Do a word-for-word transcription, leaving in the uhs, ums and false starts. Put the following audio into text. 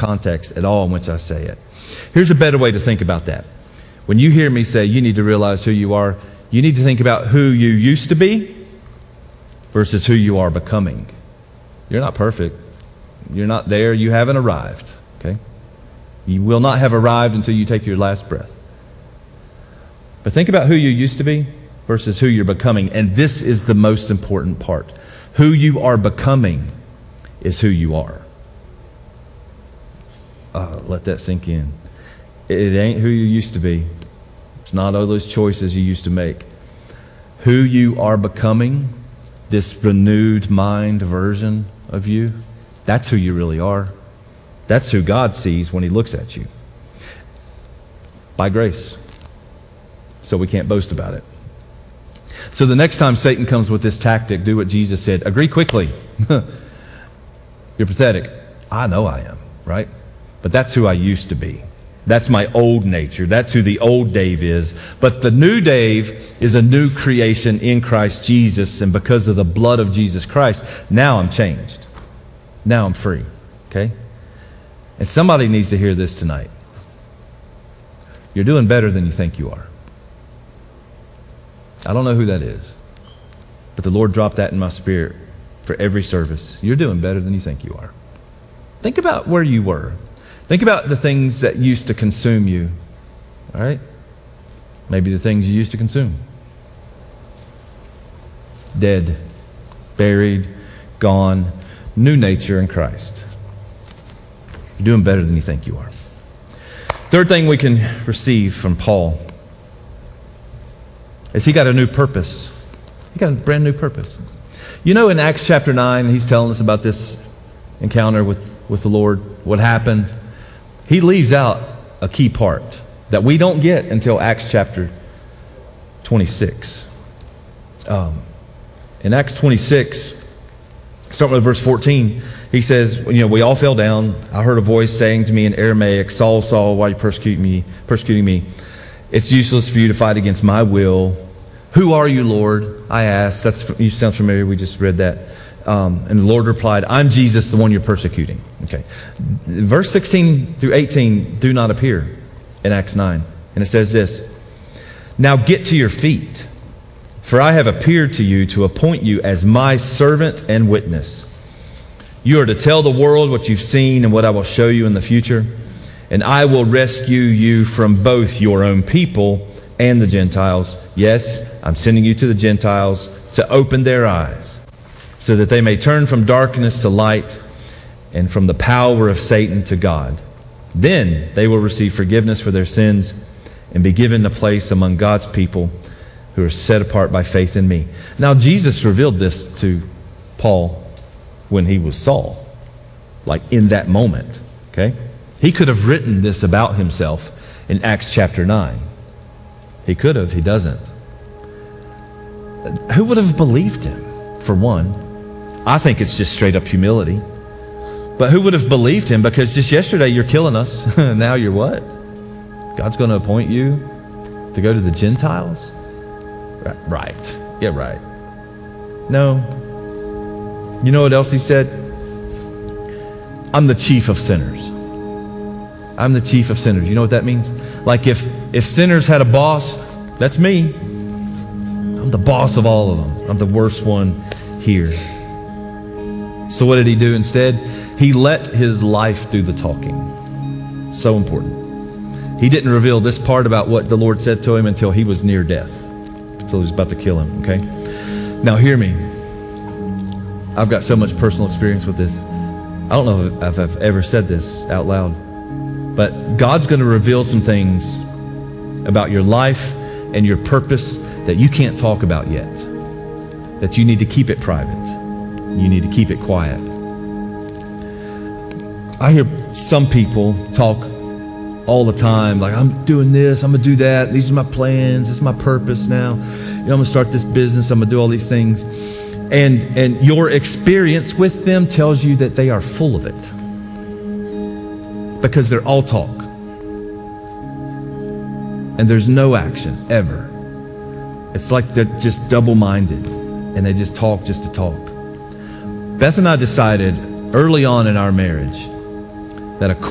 context at all in which I say it. Here's a better way to think about that. When you hear me say you need to realize who you are, you need to think about who you used to be versus who you are becoming. You're not perfect. You're not there. You haven't arrived, okay? You will not have arrived until you take your last breath. But think about who you used to be versus who you're becoming. And this is the most important part. Who you are becoming is who you are. Uh, let that sink in. It ain't who you used to be. It's not all those choices you used to make. Who you are becoming, this renewed mind version of you, that's who you really are. That's who God sees when he looks at you. By grace. So we can't boast about it. So the next time Satan comes with this tactic, do what Jesus said. Agree quickly. You're pathetic. I know I am, right? But that's who I used to be. That's my old nature. That's who the old Dave is. But the new Dave is a new creation in Christ Jesus. And because of the blood of Jesus Christ, now I'm changed. Now I'm free. Okay? And somebody needs to hear this tonight. You're doing better than you think you are. I don't know who that is. But the Lord dropped that in my spirit for every service. You're doing better than you think you are. Think about where you were. Think about the things that used to consume you, all right? Maybe the things you used to consume. Dead, buried, gone, new nature in Christ. You're doing better than you think you are. Third thing we can receive from Paul is he got a new purpose. He got a brand new purpose. You know, in Acts chapter nine, he's telling us about this encounter with, with the Lord, what happened. He leaves out a key part that we don't get until Acts chapter twenty-six. Um, in Acts twenty-six, starting with verse fourteen, he says, you know, we all fell down. I heard a voice saying to me in Aramaic, Saul, Saul, why are you persecuting me? Persecuting me? It's useless for you to fight against my will. Who are you, Lord? I asked. That's, you sound familiar. We just read that. Um, and the Lord replied, I'm Jesus, the one you're persecuting. Okay. Verse sixteen through eighteen do not appear in Acts nine. And it says this, now get to your feet, for I have appeared to you to appoint you as my servant and witness. You are to tell the world what you've seen and what I will show you in the future. And I will rescue you from both your own people and the Gentiles. Yes, I'm sending you to the Gentiles to open their eyes, so that they may turn from darkness to light and from the power of Satan to God. Then they will receive forgiveness for their sins and be given a place among God's people who are set apart by faith in me. Now, Jesus revealed this to Paul when he was Saul, like in that moment, okay? He could have written this about himself in Acts chapter nine. He could have, he doesn't. Who would have believed him, for one? I think it's just straight up humility. But who would have believed him? Because just yesterday you're killing us. Now you're what? God's going to appoint you to go to the Gentiles? Right. Yeah, right. No. You know what else he said? I'm the chief of sinners. I'm the chief of sinners. You know what that means? Like if, if sinners had a boss, that's me. I'm the boss of all of them. I'm the worst one here. So what did he do instead? He let his life do the talking. So important. He didn't reveal this part about what the Lord said to him until he was near death. Until he was about to kill him, okay? Now hear me. I've got so much personal experience with this. I don't know if I've ever said this out loud, but God's going to reveal some things about your life and your purpose that you can't talk about yet. That you need to keep it private. You need to keep it quiet. I hear some people talk all the time, like, I'm doing this, I'm going to do that, these are my plans, this is my purpose now. You know, I'm going to start this business, I'm going to do all these things. And, and your experience with them tells you that they are full of it. Because they're all talk. And there's no action, ever. It's like they're just double-minded. And they just talk just to talk. Beth and I decided early on in our marriage that a